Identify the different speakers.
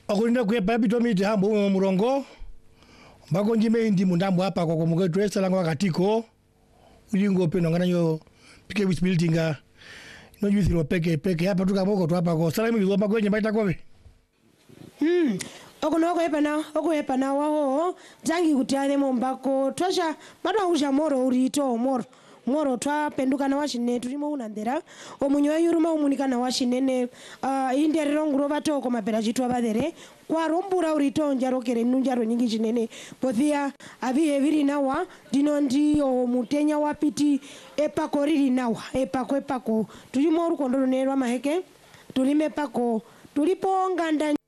Speaker 1: Akulinda kuepa bito miti hambo murongo. Mbako njime indi mundambo hapa kwa mwetu wesa lango wakatiko. Ulingo peno ngana nyo pike visibility nga. No yuthiro peke hapa tuka moko tu hapa kwa salami bizo mbako nye mbaita kowe.
Speaker 2: Oko hepa na waho jangi kutiane mbako twasha bado usha moro urito moro twa penduka na washine tulimo unandera omunyo yuruma umunika na washinene indi rironguro batoko mapera chitwa badere kwa rombura urito njarokere nunjaro nyingi chinene pothia abi heviri nawa dino ndio mutenya wapiti epako riri nawa epako tulimo rukondo nerwa maheke tulime pako tulipo nganda